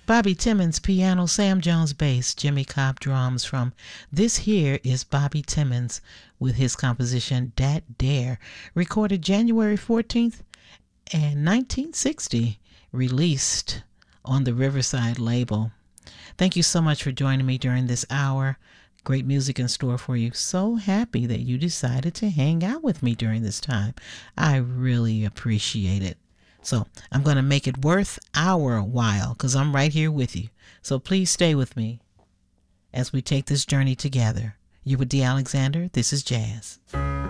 Bobby Timmons piano, Sam Jones bass, Jimmy Cobb drums from This Here is Bobby Timmons with his composition Dat Dare, recorded January 14th and 1960, released on the Riverside label. Thank you so much for joining me during this hour. Great music in store for you. So happy that you decided to hang out with me during this time. I really appreciate it. So I'm going to make it worth our while because I'm right here with you. So please stay with me as we take this journey together. You're with D. Alexander. This is Jazz.